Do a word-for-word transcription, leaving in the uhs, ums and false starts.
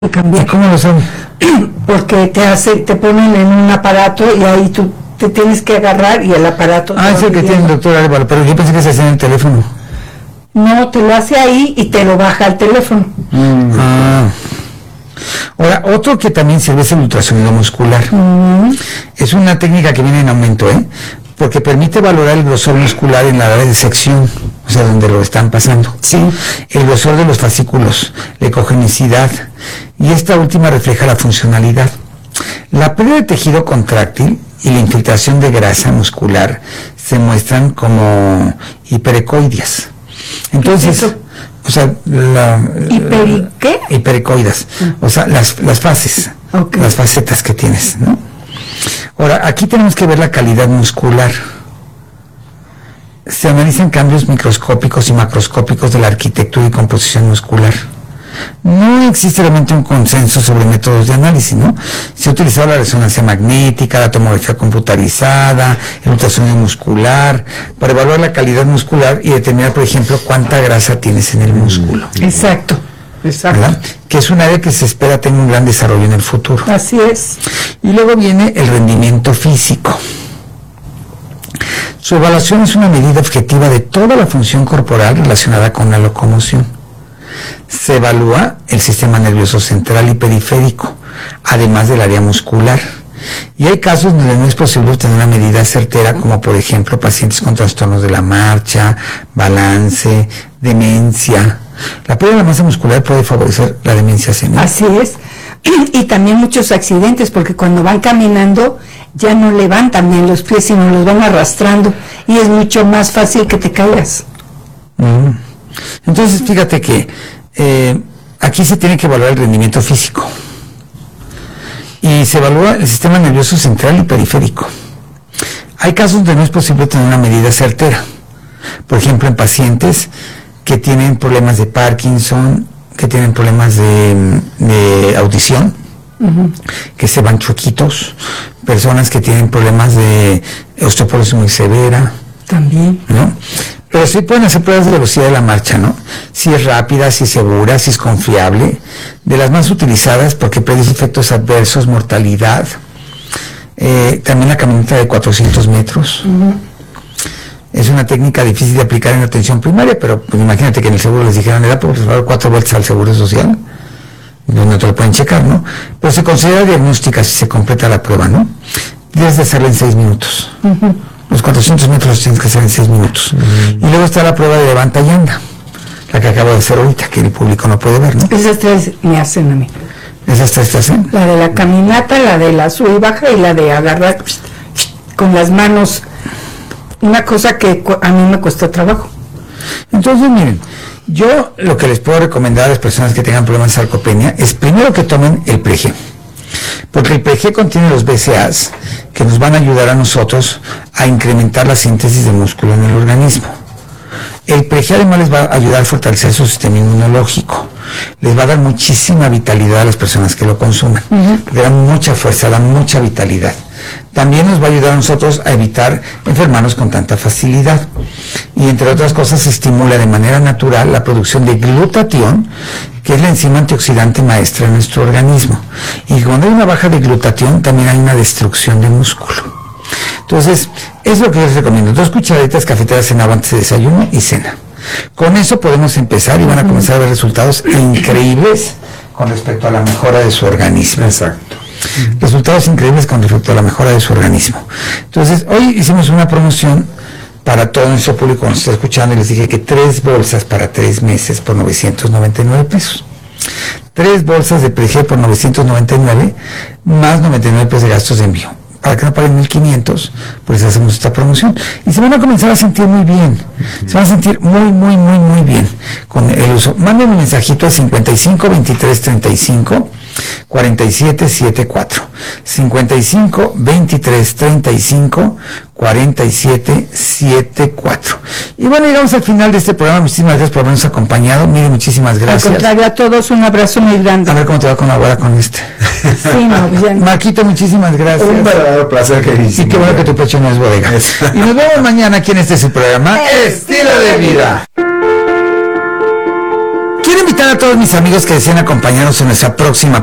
cambiar. ¿Cómo lo saben? Porque te hace, te ponen en un aparato y ahí tú te tienes que agarrar y el aparato. Ah, es el que tiene el doctor Álvaro, pero yo pensé que se hacía en el teléfono. No, te lo hace ahí y te lo baja al teléfono. Mm. Ah. Ahora, otro que también sirve es el ultrasonido muscular. Mm. Es una técnica que viene en aumento, ¿eh? Porque permite valorar el grosor muscular en la área de sección, o sea, donde lo están pasando. Sí. El grosor de los fascículos, la ecogenicidad, y esta última refleja la funcionalidad. La pérdida de tejido contráctil y la infiltración de grasa muscular se muestran como hiperecoides. Entonces, ¿Eso? o sea, la... ¿Hiperi qué? Hiperecoides, o sea, las, las fases, Okay. las facetas que tienes, ¿no? Ahora, aquí tenemos que ver la calidad muscular. Se analizan cambios microscópicos y macroscópicos de la arquitectura y composición muscular. No existe realmente un consenso sobre métodos de análisis, ¿no? Se ha utilizado la resonancia magnética, la tomografía computarizada, el ultrasonido muscular, para evaluar la calidad muscular y determinar, por ejemplo, cuánta grasa tienes en el músculo. Exacto, exacto. ¿Verdad? Que es un área que se espera tenga un gran desarrollo en el futuro. Así es. Y luego viene el rendimiento físico. Su evaluación es una medida objetiva de toda la función corporal relacionada con la locomoción. Se evalúa el sistema nervioso central y periférico, además del área muscular. Y hay casos donde no es posible obtener una medida certera, como por ejemplo pacientes con trastornos de la marcha, balance, demencia. La pérdida de la masa muscular puede favorecer la demencia senil. Así es. Y también muchos accidentes, porque cuando van caminando ya no levantan bien los pies, sino los van arrastrando y es mucho más fácil que te caigas. Mm. Entonces, fíjate que eh, aquí se tiene que evaluar el rendimiento físico y se evalúa el sistema nervioso central y periférico. Hay casos donde no es posible tener una medida certera. Por ejemplo, en pacientes que tienen problemas de Parkinson, que tienen problemas de, de audición, uh-huh. que se van chuequitos, personas que tienen problemas de osteoporosis muy severa. También. ¿No? Pero sí pueden hacer pruebas de velocidad de la marcha, ¿no? Si es rápida, si es segura, si es confiable. De las más utilizadas porque predice efectos adversos, mortalidad. Eh, también la caminata de cuatrocientos metros. Uh-huh. Es una técnica difícil de aplicar en atención primaria, pero pues, imagínate que en el seguro les dijeran, le da por dar cuatro vueltas al seguro social, donde te lo pueden checar, ¿no? Pero se considera diagnóstica si se completa la prueba, ¿no? Debes de hacerla en seis minutos. Uh-huh. Los cuatrocientos metros tienes que hacer en seis minutos. Uh-huh. Y luego está la prueba de levanta y anda, la que acabo de hacer ahorita, que el público no puede ver, ¿no? Esas tres me hacen a mí. ¿Esas tres te hacen? La de la caminata, la de la sub y baja y la de agarrar con las manos. Una cosa que a mí me cuesta trabajo. Entonces, miren, yo lo que les puedo recomendar a las personas que tengan problemas de sarcopenia es primero que tomen el P G, porque el P G contiene los B C A s que nos van a ayudar a nosotros a incrementar la síntesis de músculo en el organismo. El P G además les va a ayudar a fortalecer su sistema inmunológico, les va a dar muchísima vitalidad a las personas que lo consuman, uh-huh. le da mucha fuerza, da mucha vitalidad. También nos va a ayudar a nosotros a evitar enfermarnos con tanta facilidad. Y entre otras cosas, se estimula de manera natural la producción de glutatión, que es la enzima antioxidante maestra en nuestro organismo. Y cuando hay una baja de glutatión, también hay una destrucción de músculo. Entonces, es lo que yo les recomiendo. Dos cucharaditas cafeteras en agua antes de desayuno y cena. Con eso podemos empezar y van a comenzar a ver resultados increíbles con respecto a la mejora de su organismo. Exacto. Resultados increíbles con respecto a la mejora de su organismo. Entonces, hoy hicimos una promoción para todo nuestro público que nos está escuchando y les dije que tres bolsas para tres meses por novecientos noventa y nueve pesos. Tres bolsas de P G por novecientos noventa y nueve más noventa y nueve pesos de gastos de envío. Para que no paguen mil quinientos, pues hacemos esta promoción. Y se van a comenzar a sentir muy bien. Uh-huh. Se van a sentir muy, muy, muy, muy bien con el uso. Manden un mensajito a cincuenta y cinco, veintitrés, treinta y cinco, cuarenta y siete, setenta y cuatro. cincuenta y cinco, veintitrés, treinta y cinco, cuarenta y siete, setenta y cuatro. Y bueno, llegamos al final de este programa. Muchísimas gracias por habernos acompañado. Mire, muchísimas gracias. Al contrario, a todos un abrazo muy grande. A ver cómo te va con la boda con este. Sí, no, bien. Marquito, muchísimas gracias. Un verdadero placer, queridísimo. Y qué bueno que tu pecho no es bodega. Y nos vemos mañana aquí en este su programa Estilo de Vida. Quiero invitar a todos mis amigos que deseen acompañarnos en nuestra próxima